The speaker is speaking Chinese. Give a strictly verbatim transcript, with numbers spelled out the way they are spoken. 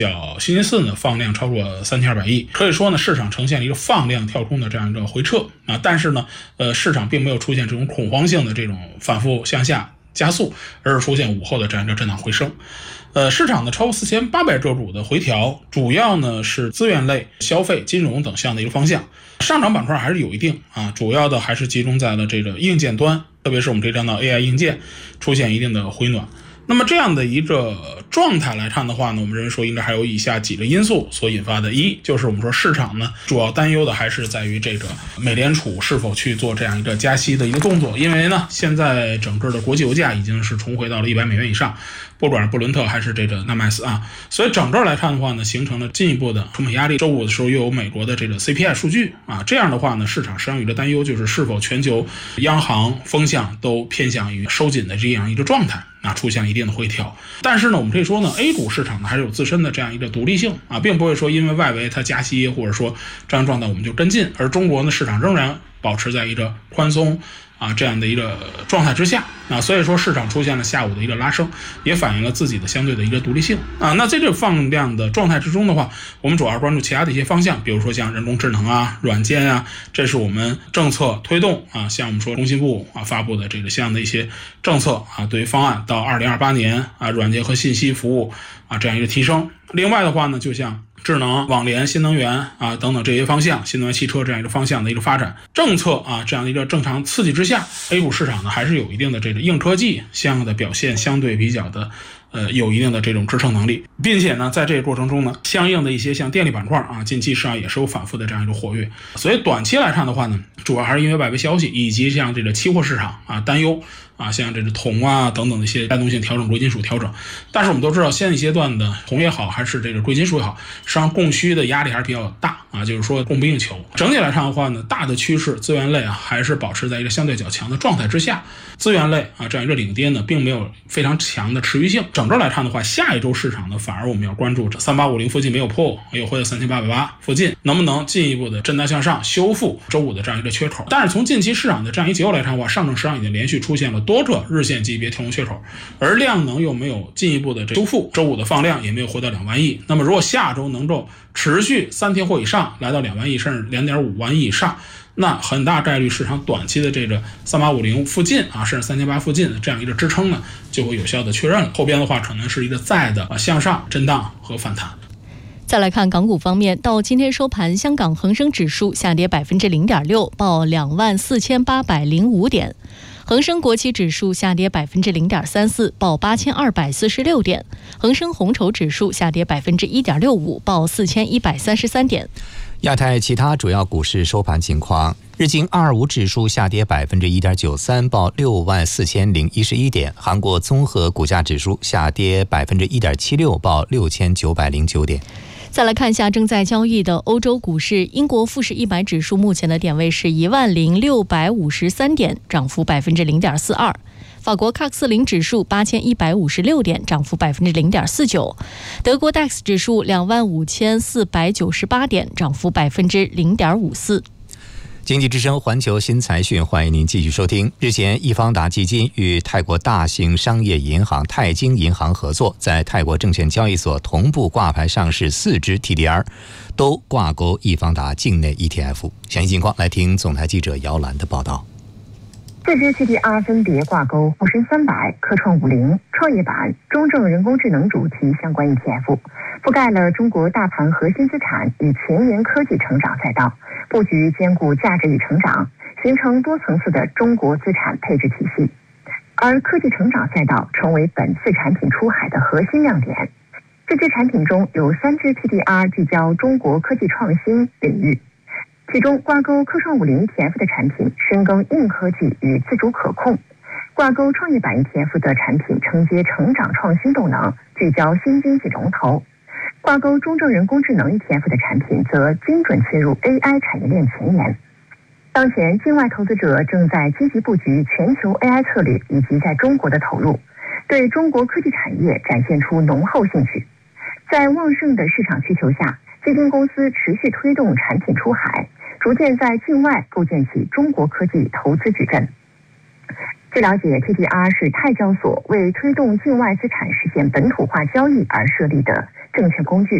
叫星期四呢放量超过三千二百亿，可以说呢市场呈现了一个放量跳空的这样一个回撤啊，但是呢呃市场并没有出现这种恐慌性的这种反复向下加速，而是出现午后的这样一个震荡回升。呃，市场的超过四千八百个股的回调，主要呢是资源类、消费、金融等项的一个方向。上涨板块还是有一定啊，主要的还是集中在了这个硬件端，特别是我们可以看到 A I 硬件出现一定的回暖。那么这样的一个状态来看的话呢，我们认为说应该还有以下几个因素所引发的。一就是我们说市场呢主要担忧的还是在于这个美联储是否去做这样一个加息的一个动作，因为呢现在整个的国际油价已经是重回到了一百美元以上，不管是布伦特还是这个纳麦斯啊，所以整个来看的话呢，形成了进一步的成本压力。周五的时候又有美国的这个 C P I 数据啊，这样的话呢，市场实际上有着担忧，就是是否全球央行风向都偏向于收紧的这样一个状态。啊，出现一定的回调，但是呢，我们可以说呢 ，A 股市场呢还是有自身的这样一个独立性啊，并不会说因为外围它加息或者说这样状态我们就跟进，而中国呢市场仍然保持在一个宽松啊这样的一个状态之下啊，所以说市场出现了下午的一个拉升，也反映了自己的相对的一个独立性啊。那在这个放量的状态之中的话，我们主要关注其他的一些方向，比如说像人工智能啊、软件啊，这是我们政策推动啊，像我们说工信部啊发布的这个相应的一些政策啊，对于方案到二零二八年啊，软件和信息服务啊这样一个提升。另外的话呢，就像智能、网联、新能源啊等等这些方向，新能源汽车这样一个方向的一个发展政策啊，这样一个正常刺激之下 ，A 股市场呢还是有一定的这个硬科技相应的表现，相对比较的呃有一定的这种支撑能力，并且呢在这个过程中呢，相应的一些像电力板块啊，近期市场也是有反复的这样一个活跃，所以短期来看的话呢，主要还是因为外围消息以及像这个期货市场啊担忧。啊，像这个铜啊等等的一些带动性调整、贵金属调整，但是我们都知道，现阶段的铜也好，还是这个贵金属也好，实际上供需的压力还是比较大啊，就是说供不应求。整体来看的话呢，大的趋势资源类啊，还是保持在一个相对较强的状态之下。资源类啊这样一个领跌呢，并没有非常强的持续性。整个来看的话，下一周市场呢，反而我们要关注这三八五零附近没有破，又回到三千八百八附近，能不能进一步的震荡向上，修复周五的这样一个缺口。但是从近期市场的这样一结构来看的话，上证实际上已经连续出现了多个日线级别跳空缺口，而量能又没有进一步的修复，周五的放量也没有回到两万亿。那么如果下周能够持续三天或以上来到两万亿甚至两点五万亿以上，那很大概率市场短期的这个三八五零附近啊，甚至三千八附近的这样一个支撑呢，就会有效的确认了。后边的话可能是一个再的向上震荡和反弹。 再来看港股方面，到今天收盘，香港恒生指数下跌百分之零点六，报两万四千八百零五点。恒生国企指数下跌百分之零点三四，报八千二百四十六点；恒生红筹指数下跌百分之一点六五，报四千一百三十三点。 亚太其他主要股市收盘情况：日经二二五指数下跌百分之一点九三，报六万四千零一十一点；韩国综合股价指数下跌百分之一点七六，报六千九百零九点。 再来看一下正在交易的欧洲股市，英国富时一百指数目前的点位是一万零六百五十三点，涨幅百分之零点四二。法国 C A C 四十 指数八千一百五十六点，涨幅百分之零点四九。德国 D A X 指数两万五千四百九十八点，涨幅百分之零点五四。 经济之声环球新财讯，欢迎您继续收听。日前，易方达基金与泰国大型商业银行泰金银行合作，在泰国证券交易所同步挂牌上市四只 T D R， 都挂钩易方达境内 E T F。详细情况来听总台记者姚兰的报道。 四只 T D R 分别挂钩沪深三百、科创五零、创业板、中证人工智能主题相关 E T F， 覆盖了中国大盘核心资产与前沿科技成长赛道，布局兼顾价值与成长，形成多层次的中国资产配置体系。而科技成长赛道成为本次产品出海的核心亮点。这支产品中有三只 T D R 聚焦中国科技创新领域，其中挂钩科创五零 E T F 的产品深耕硬科技与自主可控，挂钩创业板 E T F 的产品承接成长创新动能，聚焦新经济龙头。挂钩中证人工智能 E T F 的产品则精准切入 A I 产业链前沿。当前境外投资者正在积极布局全球 A I 策略以及在中国的投入，对中国科技产业展现出浓厚兴趣。在旺盛的市场需求下，基金公司持续推动产品出海，逐渐在境外构建起中国科技投资矩阵。据了解 ，T D R 是泰交所为推动境外资产实现本土化交易而设立的证券工具